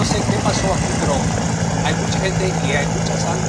no sé qué pasó aquí, pero hay mucha gente y hay mucha sangre